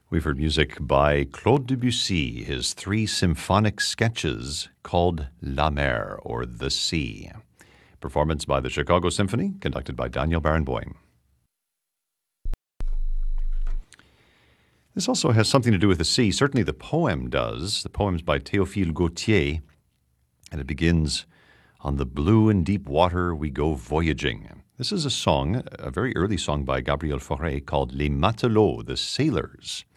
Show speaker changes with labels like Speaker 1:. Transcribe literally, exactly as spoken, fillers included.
Speaker 1: We've heard music by Claude Debussy, his three symphonic sketches called La Mer, or The Sea. Performance by the Chicago Symphony, conducted by Daniel Barenboim. This also has something to do with the sea. Certainly the poem does. The poem's by Théophile Gautier, and it begins, "On the blue and deep water we go voyaging." This is a song, a very early song by Gabriel Fauré called Les Matelots, the Sailors.